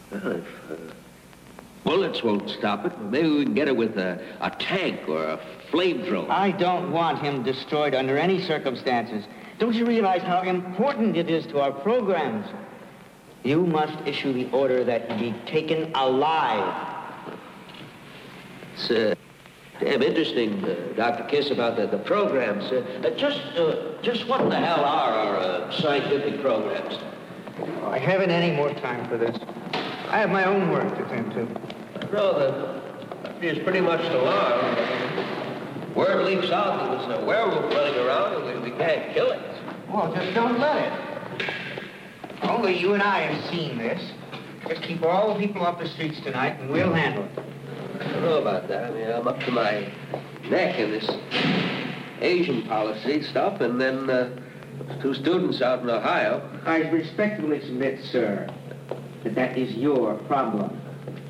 Well, if bullets won't stop it, maybe we can get it with a tank or a flamethrower. I don't want him destroyed under any circumstances. Don't you realize how important it is to our programs? You must issue the order that he be taken alive. It's damn interesting, Dr. Kiss, about the programs. Just what the hell are our scientific programs? I haven't any more time for this. I have my own work to tend to. No, it's pretty much alarmed. Word leaks out that there's a werewolf running around and we can't kill it. Well, just don't let it. Only you and I have seen this. Just keep all the people off the streets tonight and we'll handle it. I don't know about that. I mean, I'm up to my neck in this Asian policy stuff, and then 2 students out in Ohio. I respectfully submit, sir, that is your problem.